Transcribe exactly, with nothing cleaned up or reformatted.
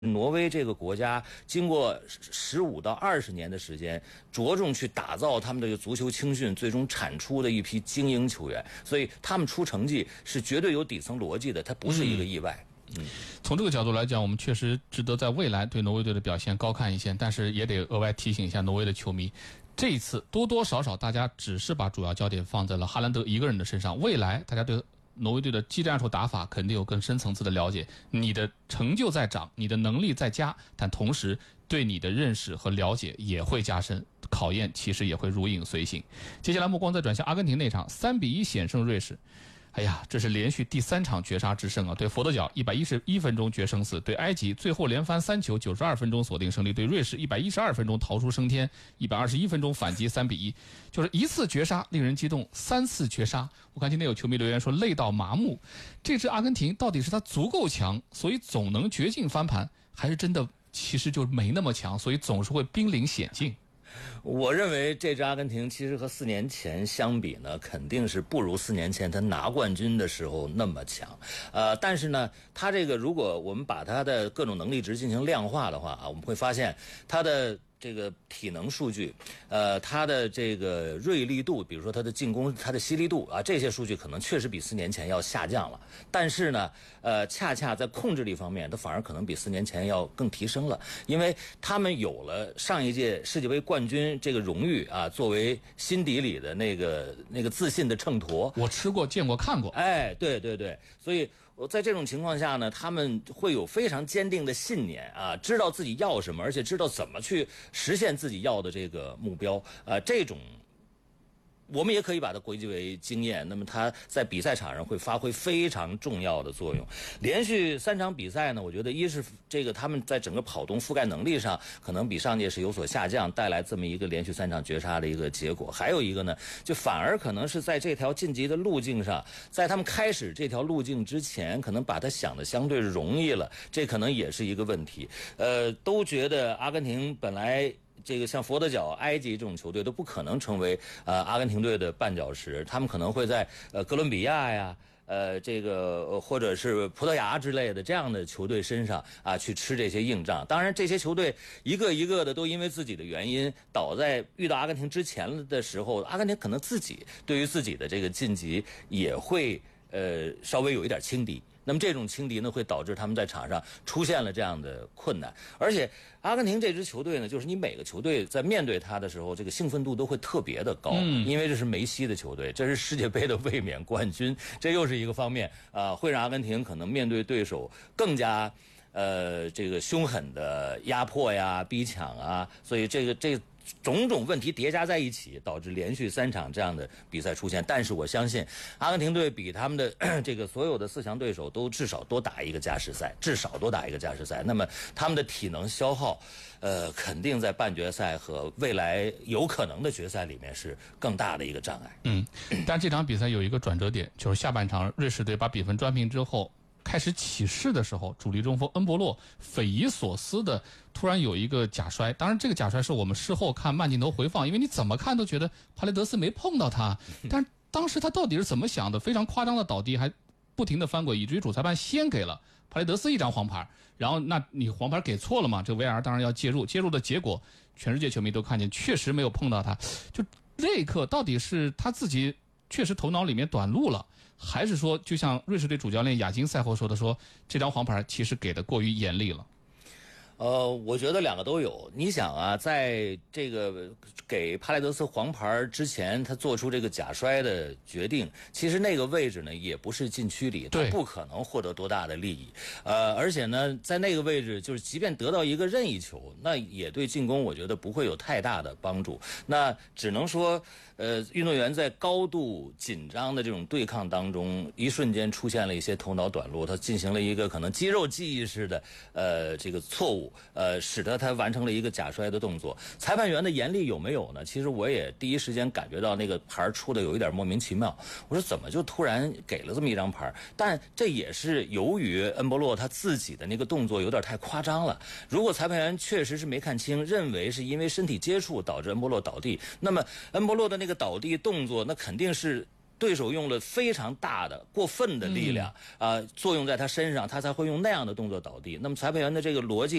挪威这个国家经过十五到二十年的时间，着重去打造他们这个足球青训，最终产出的一批精英球员，所以他们出成绩是绝对有底层逻辑的，它不是一个意外。 嗯，从这个角度来讲，我们确实值得在未来对挪威队的表现高看一线，但是也得额外提醒一下挪威的球迷，这一次多多少少大家只是把主要焦点放在了哈兰德一个人的身上，未来大家对挪威队的技战术打法肯定有更深层次的了解，你的成就在涨，你的能力在加，但同时对你的认识和了解也会加深，考验其实也会如影随形。接下来目光再转向阿根廷那场三比一险胜瑞士。哎呀，这是连续第三场绝杀之胜啊！对佛得角一百一十一分钟决生死，对埃及最后连翻三球九十二分钟锁定胜利，对瑞士一百一十二分钟逃出升天，一百二十一分钟反击三比一，就是一次绝杀令人激动，三次绝杀，我看今天有球迷留言说累到麻木。这支阿根廷到底是他足够强，所以总能绝境翻盘，还是真的其实就没那么强，所以总是会濒临险境？ 我认为这支阿根廷其实和四年前相比呢，肯定是不如四年前他拿冠军的时候那么强。呃，但是呢，他这个如果我们把他的各种能力值进行量化的话啊，我们会发现他的这个体能数据，呃，他的这个锐利度，比如说他的进攻，他的犀利度啊，这些数据可能确实比四年前要下降了。但是呢，呃，恰恰在控制力方面，他反而可能比四年前要更提升了，因为他们有了上一届世界杯冠军这个荣誉啊，作为心底里的那个那个自信的秤砣。 我吃过、见过、看过。 哎，对对对，所以。在这种情况下呢，他们会有非常坚定的信念啊，知道自己要什么，而且知道怎么去实现自己要的这个目标啊，这种我们也可以把它归结为经验。那么他在比赛场上会发挥非常重要的作用。连续三场比赛呢，我觉得一是这个他们在整个跑动覆盖能力上可能比上届是有所下降，带来这么一个连续三场绝杀的一个结果。还有一个呢，就反而可能是在这条晋级的路径上，在他们开始这条路径之前，可能把它想的相对容易了，这可能也是一个问题。呃，都觉得阿根廷本来这个像佛得角、埃及这种球队都不可能成为呃阿根廷队的绊脚石，他们可能会在呃哥伦比亚呀、呃这个、呃、或者是葡萄牙之类的这样的球队身上啊去吃这些硬仗。当然，这些球队一个一个的都因为自己的原因倒在遇到阿根廷之前的时候，阿根廷可能自己对于自己的这个晋级也会呃稍微有一点轻敌。那么这种轻敌呢，会导致他们在场上出现了这样的困难。而且阿根廷这支球队呢，就是你每个球队在面对他的时候，这个兴奋度都会特别的高，嗯、因为这是梅西的球队，这是世界杯的卫冕冠军，这又是一个方面啊、呃，会让阿根廷可能面对对手更加呃这个凶狠的压迫呀、逼抢啊，所以这个这个种种问题叠加在一起，导致连续三场这样的比赛出现。但是我相信阿根廷队比他们的这个所有的四强对手都至少多打一个加时赛，至少多打一个加时赛。那么他们的体能消耗呃，肯定在半决赛和未来有可能的决赛里面是更大的一个障碍。 嗯，但这场比赛有一个转折点，就是下半场瑞士队把比分扳平之后，开始起势的时候，主力中锋恩博洛匪夷所思的突然有一个假摔。当然这个假摔是我们事后看慢镜头回放，因为你怎么看都觉得帕雷德斯没碰到他，但当时他到底是怎么想的，非常夸张的倒地，还不停的翻滚，以至于主裁判先给了帕雷德斯一张黄牌。然后那你黄牌给错了嘛，这 V R 当然要介入，介入的结果全世界球迷都看见，确实没有碰到他。就那一刻到底是他自己确实头脑里面短路了，还是说就像瑞士队主教练亚金赛后说的，说这张黄牌其实给的过于严厉了？ 呃，我觉得两个都有。你想啊，在这个给帕雷德斯黄牌之前，他做出这个假摔的决定，其实那个位置呢也不是禁区里，他不可能获得多大的利益。呃，而且呢，在那个位置，就是即便得到一个任意球，那也对进攻我觉得不会有太大的帮助。那只能说，呃，运动员在高度紧张的这种对抗当中，一瞬间出现了一些头脑短路，他进行了一个可能肌肉记忆式的呃这个错误。呃，使得他完成了一个假摔的动作。裁判员的严厉有没有呢？其实我也第一时间感觉到那个牌出的有一点莫名其妙。我说怎么就突然给了这么一张牌？但这也是由于恩波洛他自己的那个动作有点太夸张了。如果裁判员确实是没看清，认为是因为身体接触导致恩波洛倒地，那么恩波洛的那个倒地动作，那肯定是对手用了非常大的、过分的力量啊、呃，作用在他身上，他才会用那样的动作倒地。那么裁判员的这个逻辑。